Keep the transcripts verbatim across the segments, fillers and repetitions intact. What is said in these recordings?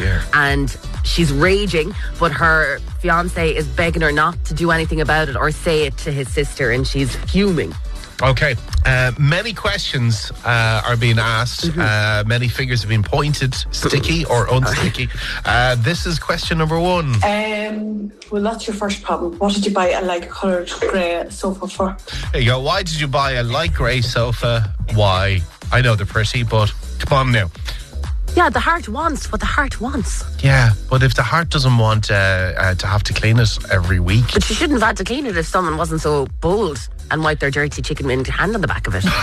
dear. And she's raging, but her fiancé is begging her not to do anything about it or say it to his sister, and she's fuming. Okay. Uh, many questions uh, are being asked. Mm-hmm. Uh, many figures have been pointed, sticky or unsticky. Uh, this is question number one. Um, well, that's your first problem. What did you buy a light coloured grey sofa for? There you go. Why did you buy a light grey sofa? Why? I know they're pretty, but come on now. Yeah, the heart wants what the heart wants. Yeah, but if the heart doesn't want uh, uh, to have to clean it every week. But she shouldn't have had to clean it if someone wasn't so bold and wiped their dirty chicken wing hand on the back of it.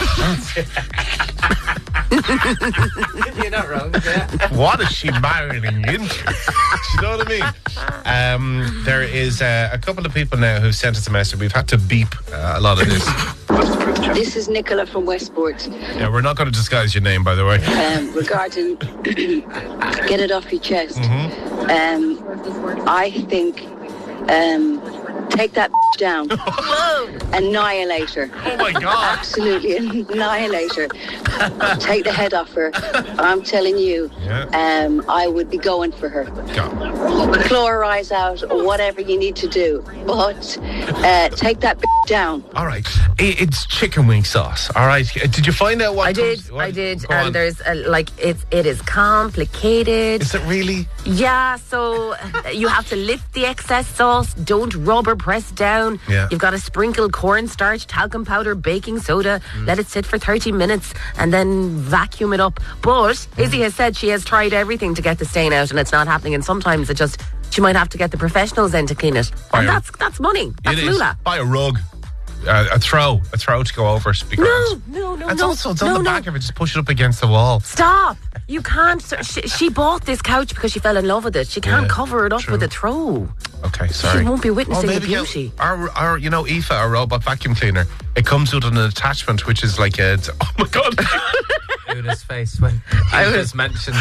You're not wrong. Yeah. What is she marrying into? Do you know what I mean? Um, there is uh, a couple of people now who've sent us a message. We've had to beep uh, a lot of this. This is Nicola from Westport. Yeah, we're not going to disguise your name, by the way. Um, regarding get it off your chest. Mm-hmm. Um, I think um, take that down. Annihilate her. Oh my God. Absolutely annihilate her. Take the head off her. I'm telling you, yeah. um, I would be going for her. Chlorize out or whatever you need to do, but uh, take that down. All right. It's chicken wing sauce. All right. Did you find out what I did. comes, what, I did. and on. There's a, like it's it is complicated. Is it really? Yeah. So you have to lift the excess sauce. Don't rubber press down. Yeah. You've got to sprinkle cornstarch, talcum powder, baking soda. Mm. Let it sit for thirty minutes and then vacuum it up. But mm. Izzy has said she has tried everything to get the stain out and it's not happening. And sometimes it just she might have to get the professionals in to clean it. Buy and a, that's that's money. That's moolah. Buy a rug. Uh, a throw, a throw to go over it. No, no, no, It's no. also it's no, on the no. back of it. Just push it up against the wall. Stop! You can't. She, she bought this couch because she fell in love with it. She can't Yeah, cover it up true. with a throw. Okay, sorry. She won't be witnessing oh, the maybe beauty. You, our, our, you know, Aoife, our robot vacuum cleaner. It comes with an attachment which is like a. Oh my God! Una's face when I was mentioned.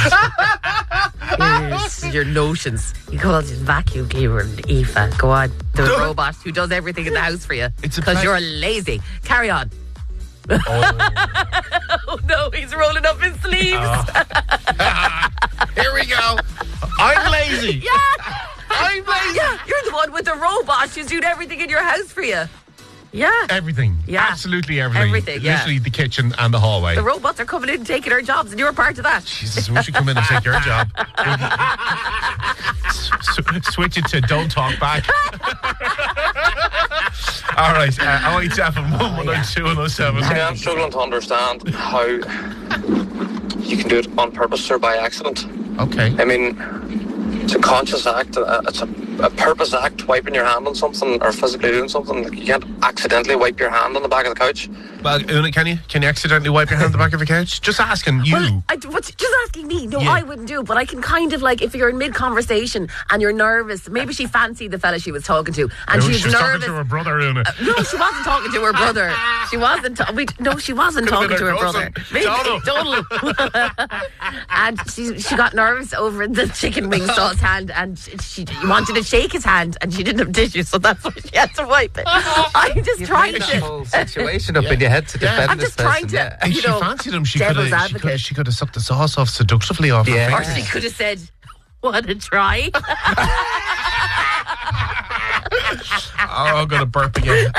Yes, your notions. You call it vacuum cleaner, Aoife. Go on, the No. robot who does everything in the house for you. It's a because pla- you're lazy. Carry on. Oh. Oh no, he's rolling up his sleeves. Oh. Here we go. I'm lazy. Yeah. I'm lazy. Yeah, you're the one with the robot who's doing everything in your house for you. Yeah. Everything. Yeah. Absolutely everything. Everything, yeah. Literally the kitchen and the hallway. The robots are coming in and taking our jobs, and you're a part of that. Jesus, we should come in and take your job. S- switch it to don't talk back. All right. Uh, oh eight seven, one one oh two, one oh seven. See, I'm struggling to understand how you can do it on purpose or by accident. Okay. I mean, it's a conscious act. uh, It's a, a purpose act, wiping your hand on something or physically doing something. Like, you can't accidentally wipe your hand on the back of the couch. Well, Una, can you? Can you accidentally wipe your hand on the back of a couch? Just asking you. Well, I, what's, just asking me. No, Yeah. I wouldn't do it, but I can kind of like, if you're in mid-conversation and you're nervous, maybe she fancied the fella she was talking to, and she she's was nervous. talking to her brother, Una. Uh, no, she wasn't talking to her brother. She wasn't. Ta- we, no, she wasn't Could've talking been to her her brother. cousin. Maybe Donald. Donald. And she she got nervous over the chicken wing sauce hand, and she, she wanted to shake his hand, and she didn't have tissues, so that's why she had to wipe it. I'm just You've trying made to. that whole situation up Yeah. in your head to Yeah. defend I'm this just trying person, to- yeah. If you she know, fancied him, she could devil's have. She could advocate. she could have sucked the sauce off seductively off Yeah. her Or fingers. she could have said, "Want to try?" Oh, I'm gonna burp again.